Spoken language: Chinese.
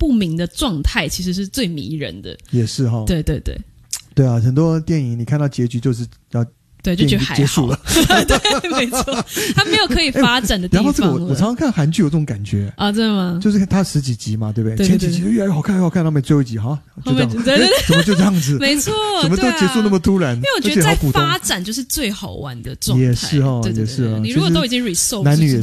不明的状态其实是最迷人的。 也是齁， 对对对对啊，很多电影你看到结局就是要对，就觉得还好结束了对，没错，它没有可以发展的地方了。 然后这个我常常看韩剧有这种感觉啊，真的吗？ 就是它10几集嘛，对不对？ 对对对前几集越来越好看，越好看，到后面最后一集哈，就这样， 对对对， 怎么就这样子？ 没错， 怎么都结束那么突然？ 因为我觉得在发展就是最好玩的状态。 也是哦， 对对对， 也是哦。 你如果都已经 resolve， 男女也